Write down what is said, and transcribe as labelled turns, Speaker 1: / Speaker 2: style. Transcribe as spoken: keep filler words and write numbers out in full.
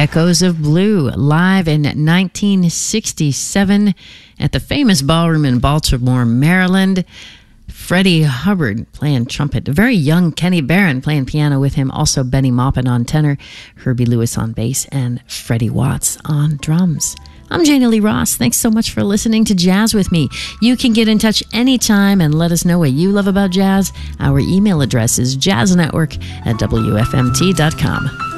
Speaker 1: Echoes of Blue, live in nineteen sixty-seven at the famous ballroom in Baltimore, Maryland. Freddie Hubbard playing trumpet, a very young Kenny Barron playing piano with him, also Benny Maupin on tenor, Herbie Lewis on bass, and Freddie Watts on drums. I'm Janie Lee Ross. Thanks so much for listening to Jazz with me. You can get in touch anytime and let us know what you love about jazz. Our email address is jazznetwork at w f m t dot com.